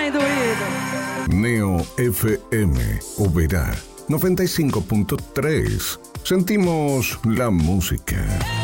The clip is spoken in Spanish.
en tu oído. Neo FM, Oberá 95.3. Sentimos la música.